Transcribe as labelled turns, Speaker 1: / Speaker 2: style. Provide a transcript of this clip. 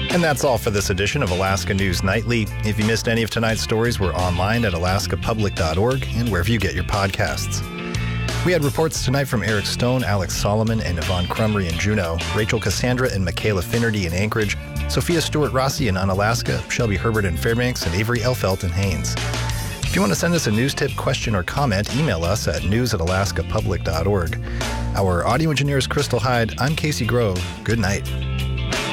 Speaker 1: And that's all for this edition of Alaska News Nightly. If you missed any of tonight's stories, we're online at alaskapublic.org and wherever you get your podcasts. We had reports tonight from Eric Stone, Alex Solomon, and Yvonne Crumry in Juneau, Rachel Cassandra and Michaela Finnerty in Anchorage, Sophia Stewart-Rossi in Unalaska, Shelby Herbert in Fairbanks, and Avery Elfelt in Haines. If you want to send us a news tip, question, or comment, email us at news@alaskapublic.org. Our audio engineer is Crystal Hyde. I'm Casey Grove. Good night.